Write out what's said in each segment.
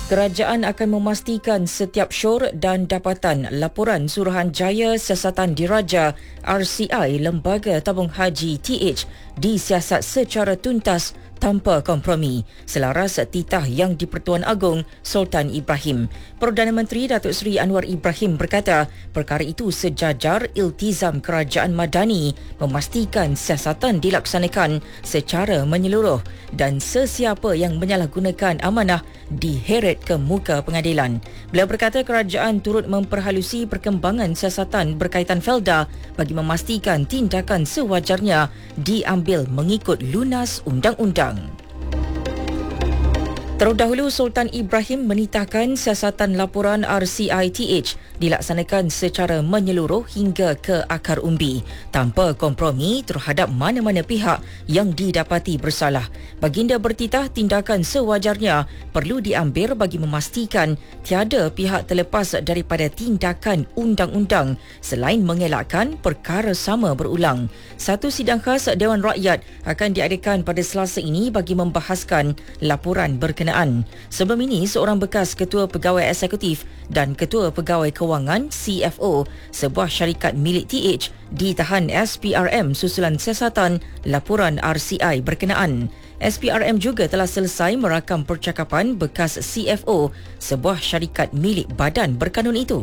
Kerajaan akan memastikan setiap syur dan dapatan laporan Suruhanjaya Siasatan Diraja RCI Lembaga Tabung Haji TH disiasat secara tuntas tanpa kompromi, selaras titah Yang di-Pertuan Agong Sultan Ibrahim. Perdana Menteri Datuk Seri Anwar Ibrahim berkata perkara itu sejajar iltizam kerajaan madani memastikan siasatan dilaksanakan secara menyeluruh dan sesiapa yang menyalahgunakan amanah diheret ke muka pengadilan. Beliau berkata kerajaan turut memperhalusi perkembangan siasatan berkaitan Felda bagi memastikan tindakan sewajarnya diambil mengikut lunas undang-undang. Terdahulu, Sultan Ibrahim menitahkan siasatan laporan RCITH dilaksanakan secara menyeluruh hingga ke akar umbi tanpa kompromi terhadap mana-mana pihak yang didapati bersalah. Baginda bertitah tindakan sewajarnya perlu diambil bagi memastikan tiada pihak terlepas daripada tindakan undang-undang selain mengelakkan perkara sama berulang. Satu sidang khas Dewan Rakyat akan diadakan pada Selasa ini bagi membahaskan laporan berkenaan. Sebelum ini, seorang bekas Ketua Pegawai Eksekutif dan Ketua Pegawai Kewangan CFO sebuah syarikat milik TH ditahan SPRM susulan siasatan laporan RCI berkenaan. SPRM juga telah selesai merakam percakapan bekas CFO sebuah syarikat milik badan berkanun itu.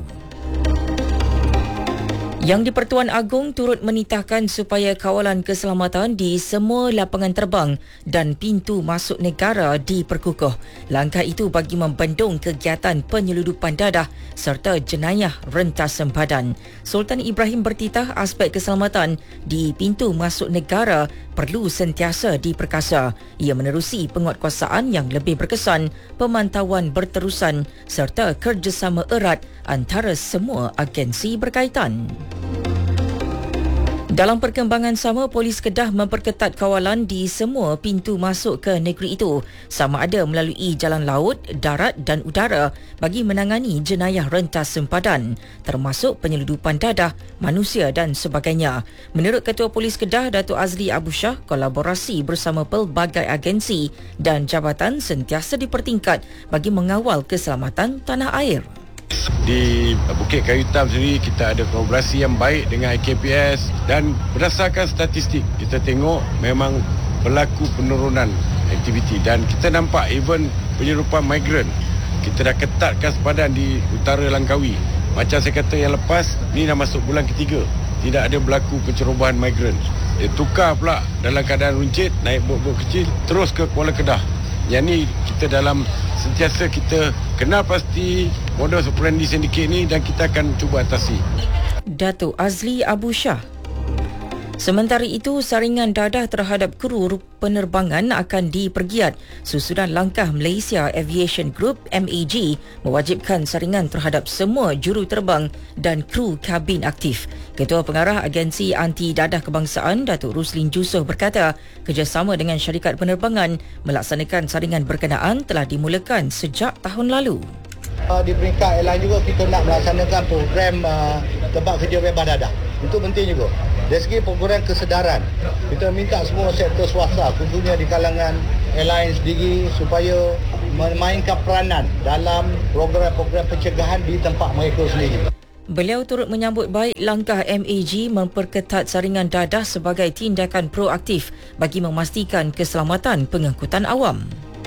Yang di-Pertuan Agong turut menitahkan supaya kawalan keselamatan di semua lapangan terbang dan pintu masuk negara diperkukuh. Langkah itu bagi membendung kegiatan penyeludupan dadah serta jenayah rentas sempadan. Sultan Ibrahim bertitah aspek keselamatan di pintu masuk negara perlu sentiasa diperkasa. Ia menerusi penguatkuasaan yang lebih berkesan, pemantauan berterusan serta kerjasama erat antara semua agensi berkaitan. Dalam perkembangan sama, Polis Kedah memperketat kawalan di semua pintu masuk ke negeri itu, sama ada melalui jalan laut, darat dan udara bagi menangani jenayah rentas sempadan, termasuk penyeludupan dadah, manusia dan sebagainya. Menurut Ketua Polis Kedah, Datuk Azli Abu Shah, kolaborasi bersama pelbagai agensi dan jabatan sentiasa dipertingkat bagi mengawal keselamatan tanah air. Di Bukit Kayu Hitam sendiri kita ada kolaborasi yang baik dengan IKPS dan berdasarkan statistik kita tengok memang berlaku penurunan aktiviti dan kita nampak even penyeludupan migran. Kita dah ketatkan sempadan di utara Langkawi. Macam saya kata yang lepas, ni dah masuk bulan ketiga. Tidak ada berlaku pencerobohan migran. Tukar pula dalam keadaan runcit, naik bot-bot kecil terus ke Kuala Kedah. Yang ni kita dalam sentiasa kita kenal pasti modus operandi sindiket ni dan kita akan cuba atasi. Datuk Azli Abu Shah. Sementara itu, saringan dadah terhadap kru penerbangan akan dipergiat susulan langkah Malaysia Aviation Group MAG mewajibkan saringan terhadap semua juruterbang dan kru kabin aktif. Ketua Pengarah Agensi Anti Dadah Kebangsaan Datuk Ruslin Jusoh berkata kerjasama dengan syarikat penerbangan melaksanakan saringan berkenaan telah dimulakan sejak tahun lalu. Di peringkat airline juga kita nak melaksanakan program tempat kerja bebas dadah. Itu penting juga. Dari segi program kesedaran, kita minta semua sektor swasta, khususnya di kalangan airline sendiri supaya memainkan peranan dalam program-program pencegahan di tempat mereka sendiri. Beliau turut menyambut baik langkah MAG memperketat saringan dadah sebagai tindakan proaktif bagi memastikan keselamatan pengangkutan awam.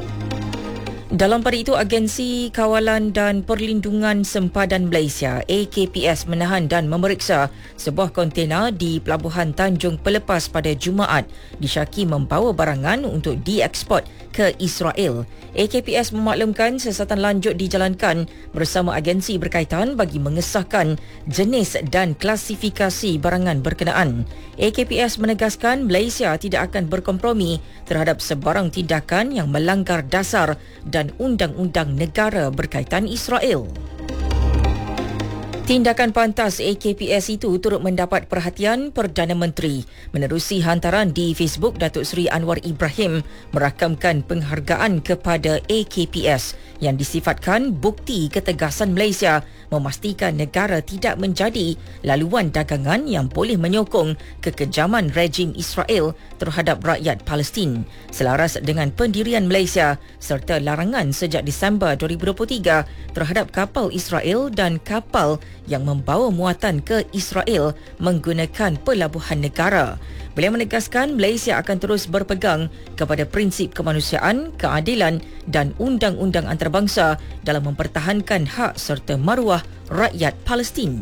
Dalam pada itu, Agensi Kawalan dan Perlindungan Sempadan Malaysia AKPS menahan dan memeriksa sebuah kontena di Pelabuhan Tanjung Pelepas pada Jumaat disyaki membawa barangan untuk dieksport ke Israel. AKPS memaklumkan siasatan lanjut dijalankan bersama agensi berkaitan bagi mengesahkan jenis dan klasifikasi barangan berkenaan. AKPS menegaskan Malaysia tidak akan berkompromi terhadap sebarang tindakan yang melanggar dasar dan undang-undang negara berkaitan Israel. Tindakan pantas AKPS itu turut mendapat perhatian Perdana Menteri. Menerusi hantaran di Facebook, Datuk Seri Anwar Ibrahim merakamkan penghargaan kepada AKPS yang disifatkan bukti ketegasan Malaysia memastikan negara tidak menjadi laluan dagangan yang boleh menyokong kekejaman rejim Israel terhadap rakyat Palestin. Selaras dengan pendirian Malaysia serta larangan sejak Disember 2023 terhadap kapal Israel dan kapal yang membawa muatan ke Israel menggunakan pelabuhan negara. Beliau menegaskan Malaysia akan terus berpegang kepada prinsip kemanusiaan, keadilan dan undang-undang antarabangsa dalam mempertahankan hak serta maruah rakyat Palestin.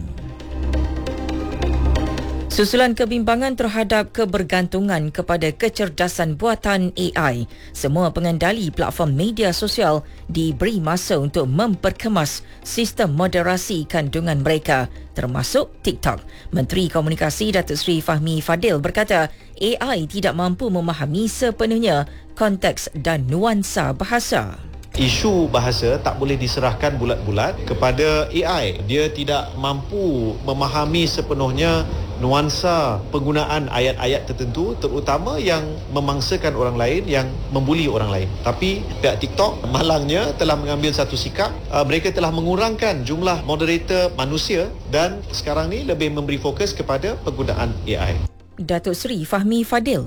Susulan kebimbangan terhadap kebergantungan kepada kecerdasan buatan AI, semua pengendali platform media sosial diberi masa untuk memperkemas sistem moderasi kandungan mereka, termasuk TikTok. Menteri Komunikasi Datuk Seri Fahmi Fadil berkata, AI tidak mampu memahami sepenuhnya konteks dan nuansa bahasa. Isu bahasa tak boleh diserahkan bulat-bulat kepada AI. Dia tidak mampu memahami sepenuhnya nuansa penggunaan ayat-ayat tertentu, terutama yang memangsakan orang lain, yang membuli orang lain. Tapi pihak TikTok malangnya telah mengambil satu sikap. Mereka telah mengurangkan jumlah moderator manusia dan sekarang ni lebih memberi fokus kepada penggunaan AI. Datuk Seri Fahmi Fadil.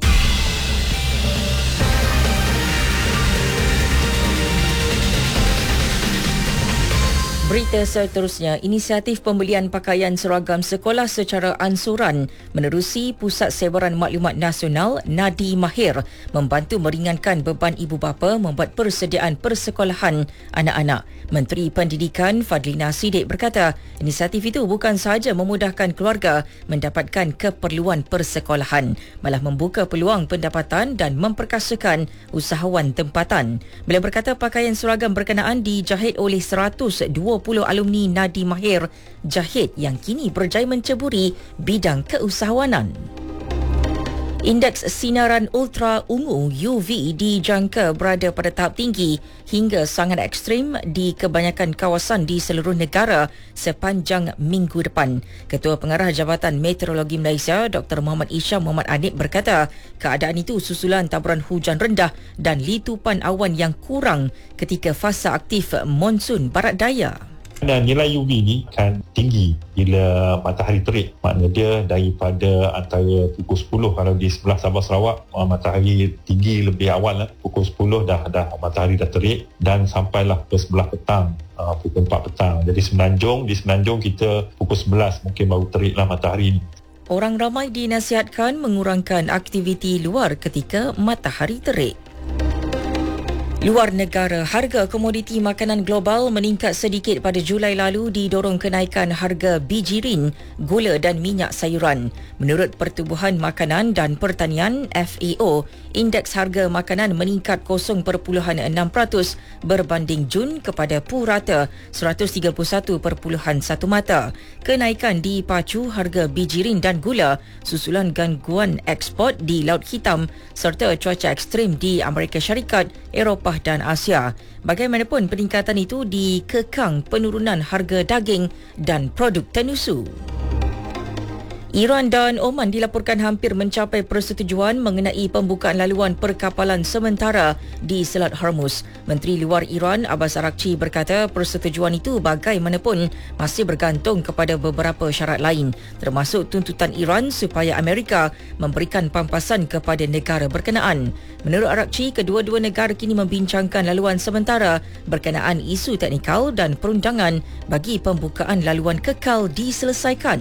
Berita seterusnya, inisiatif pembelian pakaian seragam sekolah secara ansuran menerusi Pusat Sebaran Maklumat Nasional Nadi Mahir membantu meringankan beban ibu bapa membuat persediaan persekolahan anak-anak. Menteri Pendidikan Fadlina Siddiq berkata, inisiatif itu bukan sahaja memudahkan keluarga mendapatkan keperluan persekolahan, malah membuka peluang pendapatan dan memperkasakan usahawan tempatan. Beliau berkata pakaian seragam berkenaan dijahit oleh 120 alumni Nadi Mahir Jahit yang kini berjaya menceburi bidang keusahawanan. Indeks sinaran ultra ungu UV dijangka berada pada tahap tinggi hingga sangat ekstrim di kebanyakan kawasan di seluruh negara sepanjang minggu depan. Ketua Pengarah Jabatan Meteorologi Malaysia, Dr. Muhammad Isham Muhammad Anip berkata, keadaan itu susulan taburan hujan rendah dan litupan awan yang kurang ketika fasa aktif monsun barat daya. Dan nilai UV ni kan tinggi bila matahari terik. Maknanya dia daripada antara pukul 10 kalau di sebelah Sabah Sarawak, matahari tinggi lebih awal lah. Pukul 10 dah matahari dah terik dan sampailah ke sebelah petang, pukul 4 petang. Jadi di Semenanjung kita pukul 11 mungkin baru teriklah matahari ni. Orang ramai dinasihatkan mengurangkan aktiviti luar ketika matahari terik. Luar negara, harga komoditi makanan global meningkat sedikit pada Julai lalu didorong kenaikan harga biji rin, gula dan minyak sayuran. Menurut Pertubuhan Makanan dan Pertanian FAO, indeks harga makanan meningkat 0.6% berbanding Jun kepada purata 131.1 mata. Kenaikan dipacu harga biji rin dan gula susulan gangguan ekspor di Laut Hitam serta cuaca ekstrim di Amerika Syarikat, Eropah dan Asia. Bagaimanapun peningkatan itu dikekang penurunan harga daging dan produk tenusu. Iran dan Oman dilaporkan hampir mencapai persetujuan mengenai pembukaan laluan perkapalan sementara di Selat Hormuz. Menteri Luar Iran Abbas Araghchi berkata persetujuan itu bagaimanapun masih bergantung kepada beberapa syarat lain, termasuk tuntutan Iran supaya Amerika memberikan pampasan kepada negara berkenaan. Menurut Araghchi, kedua-dua negara kini membincangkan laluan sementara berkenaan isu teknikal dan perundangan bagi pembukaan laluan kekal diselesaikan.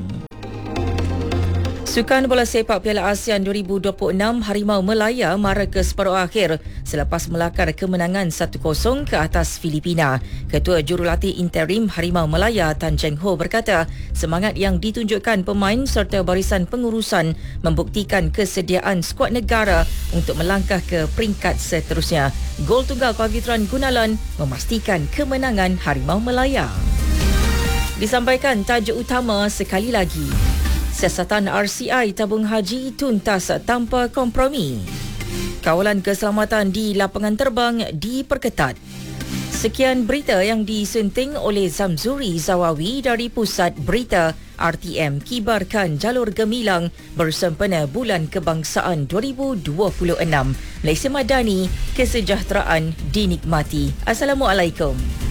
Sukan bola sepak Piala ASEAN 2026 Harimau Melaya mara ke separuh akhir selepas melakar kemenangan 1-0 ke atas Filipina. Ketua Jurulatih Interim Harimau Melaya Tan Cheng Ho berkata, semangat yang ditunjukkan pemain serta barisan pengurusan membuktikan kesediaan skuad negara untuk melangkah ke peringkat seterusnya. Gol tunggal Pavitran Gunalan memastikan kemenangan Harimau Melaya. Disampaikan tajuk utama sekali lagi. Siasatan RCI tabung haji tuntas tanpa kompromi. Kawalan keselamatan di lapangan terbang diperketat. Sekian berita yang disunting oleh Zamzuri Zawawi dari Pusat Berita RTM kibarkan jalur gemilang bersempena Bulan Kebangsaan 2026. Malaysia Madani, kesejahteraan dinikmati. Assalamualaikum.